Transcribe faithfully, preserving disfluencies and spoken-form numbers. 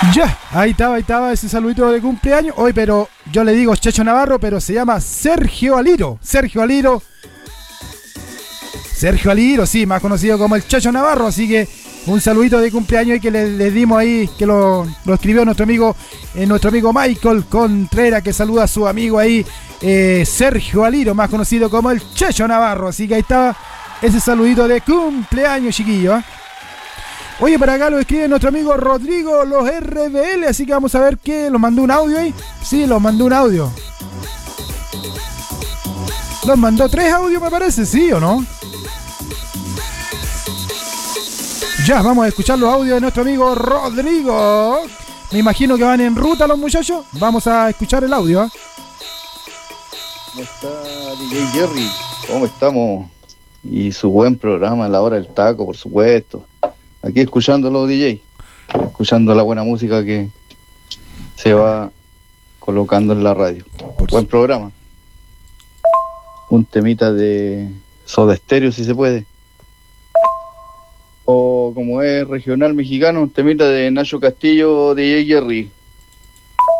Ya, ahí estaba, ahí estaba ese saludito de cumpleaños. Hoy, pero yo le digo Checho Navarro, pero se llama Sergio Aliro. Sergio Aliro. Sergio Aliro, sí, más conocido como el Checho Navarro. Así que un saludito de cumpleaños y que le, le dimos ahí, que lo, lo escribió nuestro amigo, eh, nuestro amigo Michael Contreras, que saluda a su amigo ahí, eh, Sergio Aliro, más conocido como el Checho Navarro. Así que ahí estaba ese saludito de cumpleaños, chiquillo, ¿eh? Oye, para acá lo escribe nuestro amigo Rodrigo, los R B L, así que vamos a ver qué. ¿Los mandó un audio ahí? Sí, los mandó un audio. Los mandó tres audios, me parece, ¿sí o no? Ya, vamos a escuchar los audios de nuestro amigo Rodrigo. Me imagino que van en ruta los muchachos. Vamos a escuchar el audio, ¿eh? ¿Cómo está D J Jerry? ¿Cómo estamos? Y su buen programa, La Hora del Taco, por supuesto. Aquí escuchando los D J, escuchando la buena música que se va colocando en la radio. Por buen programa. Un temita de Soda Stereo, si se puede. O como es regional mexicano, un temita de Nacho Castillo, D J Jerry.